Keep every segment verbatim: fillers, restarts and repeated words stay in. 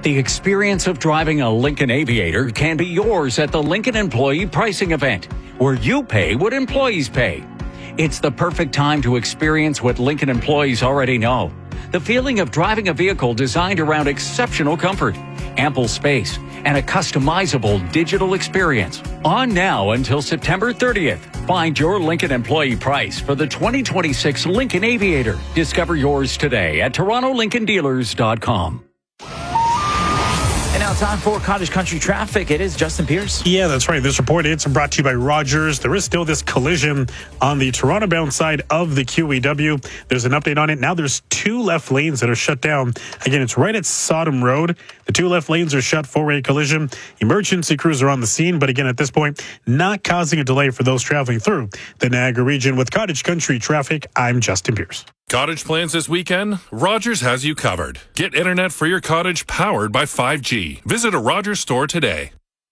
The experience of driving a Lincoln Aviator can be yours at the Lincoln Employee Pricing Event, where you pay what employees pay. It's the perfect time to experience what Lincoln employees already know. The feeling of driving a vehicle designed around exceptional comfort, ample space, and a customizable digital experience. On now until September thirtieth. Find your Lincoln employee price for the twenty twenty-six Lincoln Aviator. Discover yours today at Toronto Lincoln Dealers dot com. And now time for Cottage Country Traffic. It is Justin Pierce. Yeah, that's right. This report is brought to you by Rogers. There is still this collision on the Toronto-bound side of the Q E W. There's an update on it. Now there's two left lanes that are shut down. Again, it's right at Sodom Road. The two left lanes are shut for a collision. Emergency crews are on the scene, but again, at this point, not causing a delay for those traveling through the Niagara region. With Cottage Country Traffic, I'm Justin Pierce. Cottage plans this weekend? Rogers has you covered. Get internet for your cottage powered by five G. Visit a Rogers store today.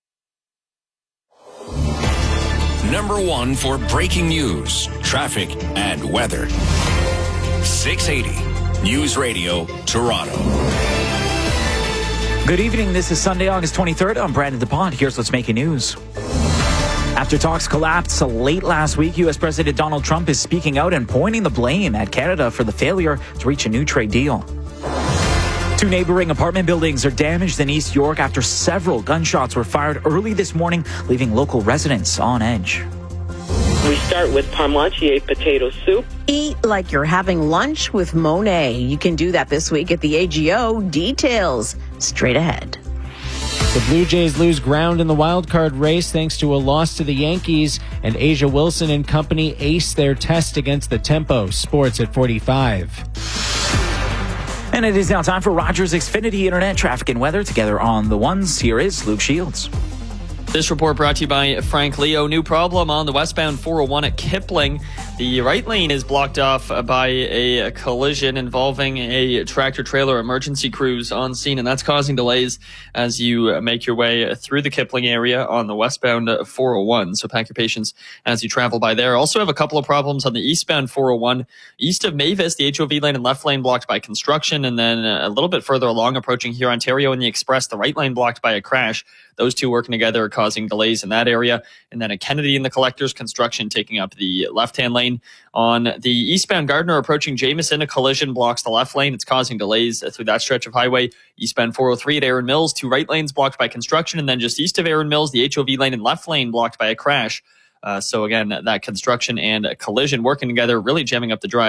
Number one for breaking news, traffic, and weather. six eighty News Radio, Toronto. Good evening. This is Sunday, August twenty-third. I'm Brandon DuPont. Here's what's making news. After talks collapsed late last week, U S President Donald Trump is speaking out and pointing the blame at Canada for the failure to reach a new trade deal. Two neighboring apartment buildings are damaged in East York after several gunshots were fired early this morning, leaving local residents on edge. We start with parmentier potato soup. Eat like you're having lunch with Monet. You can do that this week at the A G O. Details straight ahead. The Blue Jays lose ground in the wild card race thanks to a loss to the Yankees, and Asia Wilson and company ace their test against the Tempo. Sports at forty-five. And it is now time for Rogers Xfinity Internet Traffic and Weather. Together on the ones, here is Luke Shields. This report brought to you by Frank Leo. New problem on the westbound four oh one at Kipling. The right lane is blocked off by a collision involving a tractor-trailer. Emergency crews on scene, and that's causing delays as you make your way through the Kipling area on the westbound four oh one. So pack your patience as you travel by there. Also have a couple of problems on the eastbound four oh one. East of Mavis, the H O V lane and left lane blocked by construction, and then a little bit further along, approaching here Ontario and the Express, the right lane blocked by a crash. Those two working together are causing delays in that area. And then at Kennedy and the Collectors, construction taking up the left-hand lane. On the eastbound Gardiner approaching Jameson, a collision blocks the left lane. It's causing delays through that stretch of highway. Eastbound four oh three at Erin Mills, two right lanes blocked by construction. And then just east of Erin Mills, the H O V lane and left lane blocked by a crash. Uh, so again, that construction and collision working together, really jamming up the drive.